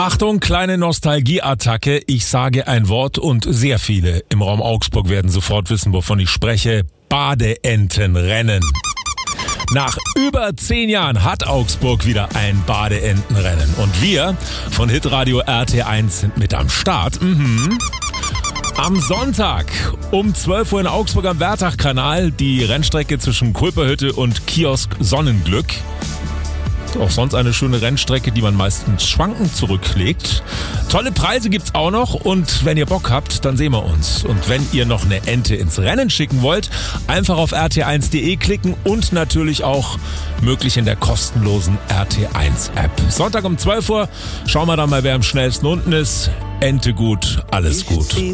Achtung, kleine Nostalgieattacke. Ich sage ein Wort und sehr viele im Raum Augsburg werden sofort wissen, wovon ich spreche. Badeentenrennen. Nach über 10 Jahren hat Augsburg wieder ein Badeentenrennen. Und wir von Hitradio RT1 sind mit am Start. Am Sonntag um 12 Uhr in Augsburg am Wertach-Kanal die Rennstrecke zwischen Kulperhütte und Kiosk Sonnenglück. Auch sonst eine schöne Rennstrecke, die man meistens schwankend zurücklegt. Tolle Preise gibt's auch noch und wenn ihr Bock habt, dann sehen wir uns. Und wenn ihr noch eine Ente ins Rennen schicken wollt, einfach auf rt1.de klicken und natürlich auch möglich in der kostenlosen RT1-App. Sonntag um 12 Uhr schauen wir dann mal, wer am schnellsten unten ist. Ente gut, alles gut.